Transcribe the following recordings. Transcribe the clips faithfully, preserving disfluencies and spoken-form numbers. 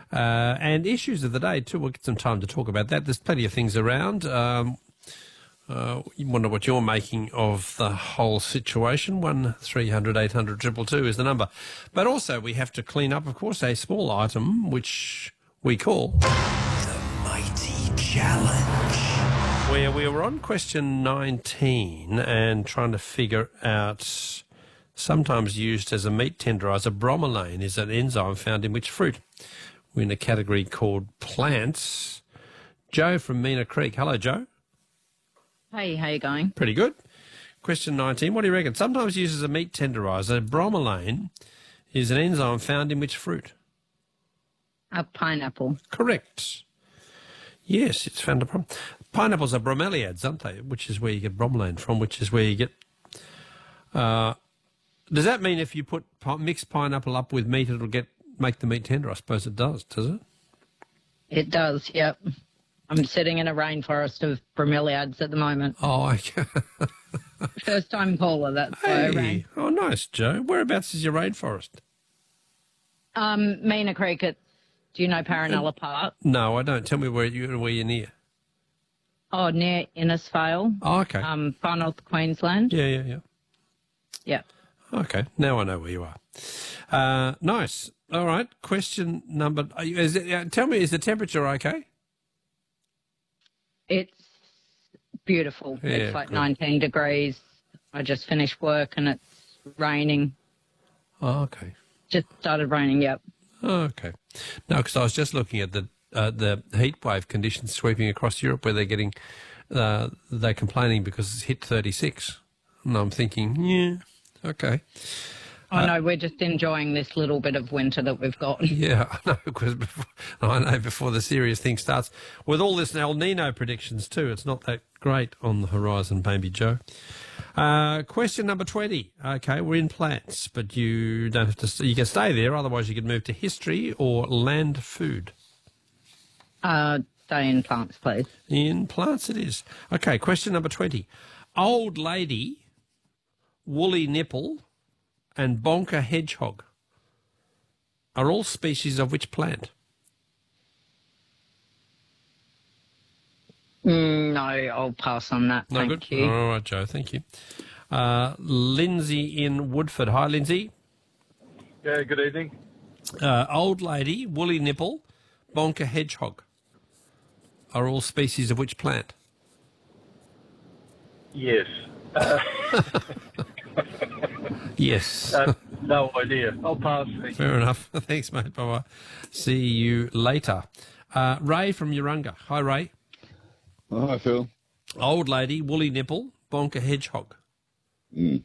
Uh, and issues of the day, too. We'll get some time to talk about that. There's plenty of things around. Um, uh, you wonder what you're making of the whole situation. one three hundred eight hundred two two two is the number. But also we have to clean up, of course, a small item which we call The Mighty Challenge, where we were on question nineteen and trying to figure out, sometimes used as a meat tenderizer, bromelain is an enzyme found in which fruit? We're in a category called plants. Joe from Mina Creek. Hello, Joe. Hey, how you going? Pretty good. Question nineteen. What do you reckon? Sometimes used as a meat tenderizer, bromelain is an enzyme found in which fruit? A pineapple. Correct. Yes, it's found in pine- pineapples are bromeliads, aren't they? Which is where you get bromelain from, which is where you get... Uh, does that mean if you put pi- mixed pineapple up with meat, it'll get make the meat tender? I suppose it does, does it? It does, yep. I'm sitting in a rainforest of bromeliads at the moment. Oh, okay. First time caller, that's why I Hey. rang. Oh, nice, Joe. Whereabouts is your rainforest? Um, Mina Creek, it's, do you know Paranella Park? No, I don't. Tell me where, you, where you're near. Oh, near Innisfail, Oh, okay. um, far north Queensland. Yeah, yeah, yeah. Yep. Okay, now I know where you are. Uh, nice. All right. Question number. Are you, is it, uh, tell me, is the temperature okay? It's beautiful. Yeah, it's like good. nineteen degrees. I just finished work and it's raining. Oh, okay. Just started raining, yep. Oh, okay. No, because I was just looking at the uh, the heat wave conditions sweeping across Europe, where they're getting uh, they're complaining because it's hit thirty-six, and I'm thinking, yeah, okay. Oh, no, we're just enjoying this little bit of winter that we've got. Yeah, I know, because before, I know before the serious thing starts. With all this El Nino predictions too, it's not that great on the horizon, baby Joe. Uh, question number twenty. Okay, we're in plants, but you don't have to. You can stay there, otherwise you can move to history or land food. Uh, stay in plants, please. In plants it is. Okay, question number twenty. Old lady, woolly nipple, and bonker hedgehog are all species of which plant? Mm, no, I'll pass on that. No Thank good? you. All right, Joe, thank you. Uh, Lindsay in Woodford. Hi, Lindsay. Yeah, good evening. Uh, old lady, woolly nipple, bonker hedgehog are all species of which plant? Yes. Uh, Yes. uh, no idea. I'll pass. Thank you. Fair enough. Thanks, mate. Bye-bye. See you later. Uh, Ray from Urunga. Hi, Ray. Oh, hi, Phil. Old lady, woolly nipple, bonker hedgehog. Mm.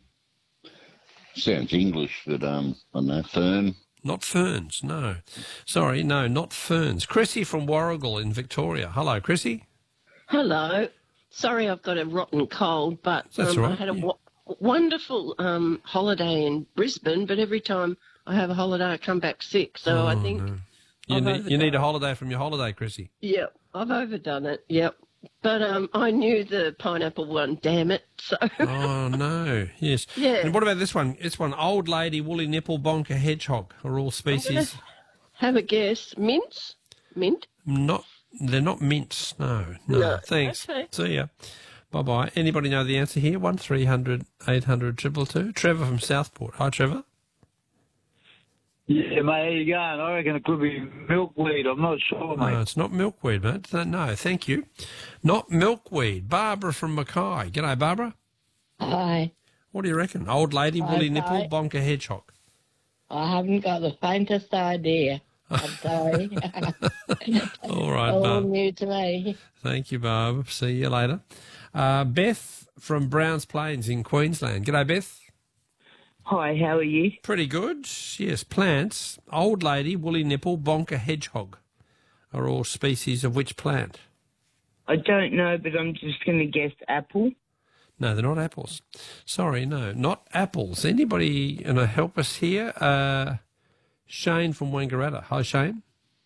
Sounds English, but um, I don't know, fern. Not ferns, no. Sorry, no, not ferns. Chrissy from Warrigal in Victoria. Hello, Chrissy. Hello. Sorry I've got a rotten cold, but That's um, all right, I had a yeah. w- wonderful um, holiday in Brisbane, but every time I have a holiday I come back sick. So I think, Oh, no. You I've need, you overdone need a it. holiday from your holiday, Chrissy. Yep, I've overdone it, yep. But um, I knew the pineapple one, damn it. So Oh, no. Yes. Yeah. And what about this one? This one, old lady, woolly nipple, bonker hedgehog are all species. have a guess. Mince? Mint? Not, they're not mints. No, no. No. Thanks. Okay. See ya. Bye-bye. Anybody know the answer here? one three hundred eight hundred two two two. Trevor from Southport. Hi, Trevor. Yeah, mate, how you going? I reckon it could be milkweed. I'm not sure, mate. No, it's not milkweed, mate. No, no, thank you. Not milkweed. Barbara from Mackay. G'day, Barbara. Hi. What do you reckon? Old lady, Hi, woolly nipple, hi. bonker hedgehog. I haven't got the faintest idea. I'm sorry. All right, All Barb. new to me. Thank you, Barb. See you later. Uh, Beth from Browns Plains in Queensland. G'day, Beth. Hi, how are you? Pretty good. Yes, plants. Old lady, woolly nipple, bonker hedgehog are all species of which plant? I don't know, but I'm just going to guess apple. No, they're not apples. Sorry, no, not apples. Anybody going to help us here? Uh, Shane from Wangaratta. Hi, Shane.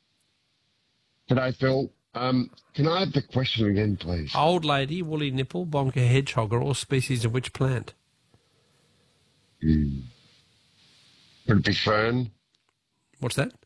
G'day, Phil. Um, can I have the question again, please? Old lady, woolly nipple, bonker hedgehog are all species of which plant? Mm. Could it be fern? What's that?